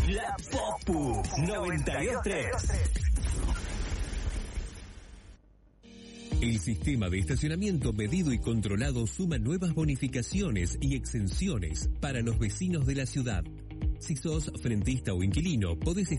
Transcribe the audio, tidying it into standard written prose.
La Popu 92.3. El sistema de estacionamiento medido y controlado suma nuevas bonificaciones y exenciones para los vecinos de la ciudad. Si sos frentista o inquilino, podés